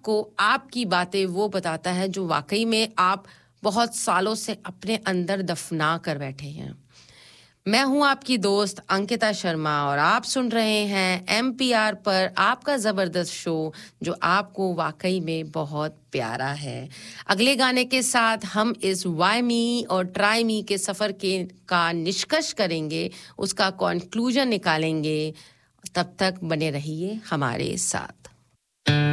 आपको आपकी बातें वो बताता है जो वाकई में आप बहुत सालों से अपने अंदर दफना कर बैठे हैं। मैं हूं आपकी दोस्त अंकिता शर्मा और आप सुन रहे हैं एमपीआर पर आपका जबरदस्त शो जो आपको वाकई में बहुत प्यारा है। अगले गाने के साथ हम इस वाई मी और ट्राई मी के सफर का निष्कर्ष करेंगे, उसका कंक्लूजन निकालेंगे। तब तक बने रहिए हमारे साथ।